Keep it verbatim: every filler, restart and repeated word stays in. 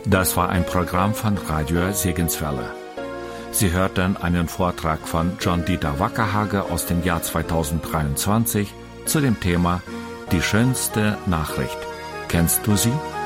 Das war ein Programm von Radio Segenswelle. Sie hörten einen Vortrag von John Dieter Wackerhage aus dem Jahr zweitausenddreiundzwanzig zu dem Thema Die schönste Nachricht. Kennst du sie?